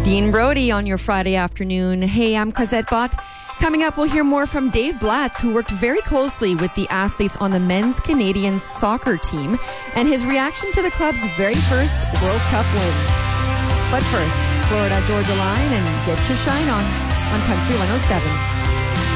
Dean Brody on your Friday afternoon. Hey, I'm Cosette Bott. Coming up, we'll hear more from Dave Blatz, who worked very closely with the athletes on the men's Canadian soccer team, and his reaction to the club's very first World Cup win. But first, Florida Georgia Line and Get Your Shine On Country 107.